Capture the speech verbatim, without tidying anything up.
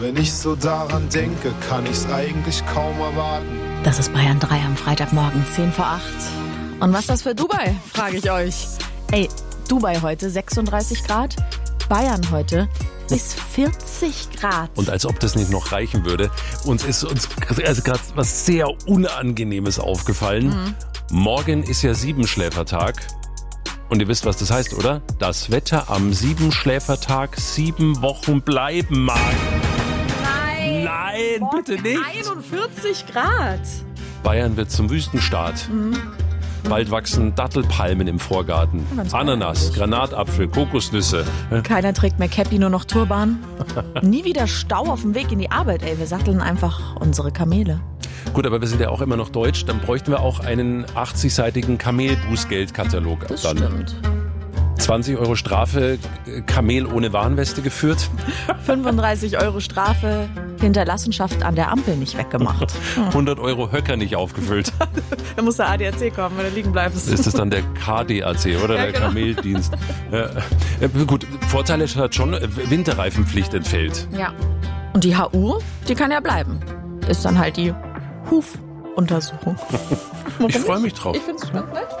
Wenn ich so daran denke, kann ich's eigentlich kaum erwarten. Das ist Bayern drei am Freitagmorgen, zehn vor acht. Und was ist das für Dubai, frage ich euch. Ey, Dubai heute sechsunddreißig Grad, Bayern heute bis vierzig Grad. Und als ob das nicht noch reichen würde, uns ist uns also gerade was sehr Unangenehmes aufgefallen. Mhm. Morgen ist ja Siebenschläfertag. Und ihr wisst, was das heißt, oder? Das Wetter am Siebenschläfertag sieben Wochen bleiben mag. Nein, Nein, morgen bitte nicht. einundvierzig Grad. Bayern wird zum Wüstenstaat. Mhm. Bald wachsen Dattelpalmen im Vorgarten. Ananas, Granatapfel, Kokosnüsse. Keiner trägt mehr Käppi, nur noch Turban. Nie wieder Stau auf dem Weg in die Arbeit, ey. Wir satteln einfach unsere Kamele. Gut, aber wir sind ja auch immer noch deutsch. Dann bräuchten wir auch einen achtzigseitigen Kamelbußgeldkatalog. Das dann. stimmt. zwanzig Euro Strafe, Kamel ohne Warnweste geführt. fünfunddreißig Euro Strafe, Hinterlassenschaft an der Ampel nicht weggemacht. hundert Euro Höcker nicht aufgefüllt. Da muss der A D A C kommen, wenn du liegen bleibst. Ist das dann der K D A C oder Ja, der genau. Kameldienst? Ja, äh, gut, Vorteil ist halt schon, Winterreifenpflicht entfällt. Ja. Und die H U, die kann ja bleiben. Ist dann halt die Hufuntersuchung. Ich freue mich drauf. Ich find's ganz nett.